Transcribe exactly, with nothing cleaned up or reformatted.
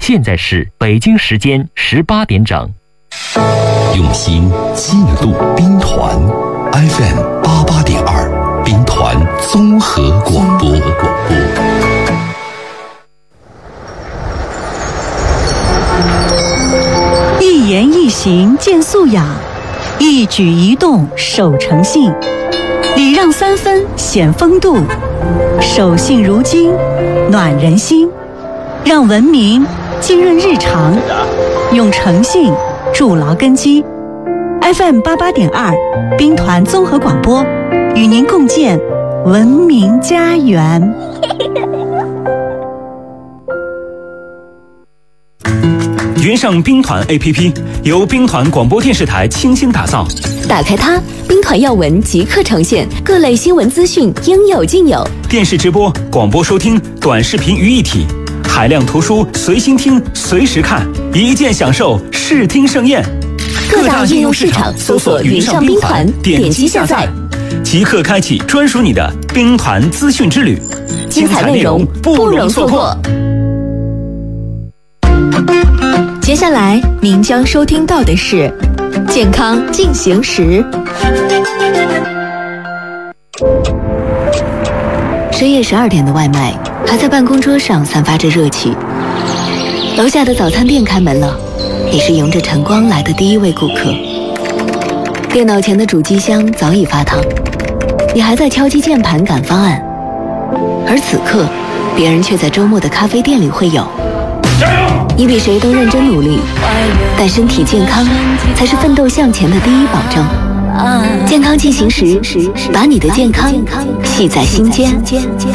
现在是北京时间十八点整。 用心记录兵团 F M 八八点二，兵团综合广播。 一言一行见素养，一举一动守诚信，礼让三分显风度，守信如金暖人心，让文明浸润日常，用诚信筑牢根基。 F M 八八点二兵团综合广播，与您共建文明家园。 云上兵团 A P P 由兵团广播电视台倾心打造， 打开它，兵团要闻即刻呈现，各类新闻资讯应有尽有。 电视直播、广播收听、短视频于一体，海量图书随心听、随时看，一键享受视听盛宴。 各大应用市场搜索云上兵团，点击下载， 即刻开启专属你的兵团资讯之旅， 精彩内容不容错过。接下来您将收听到的是健康进行时。深夜十二点的外卖还在办公桌上散发着热气，楼下的早餐店开门了，你是迎着晨光来的第一位顾客。电脑前的主机箱早已发烫，你还在敲击键盘赶方案，而此刻别人却在周末的咖啡店里会友。你比谁都认真努力，但身体健康才是奋斗向前的第一保证。健康进行时，把你的健康系在心间。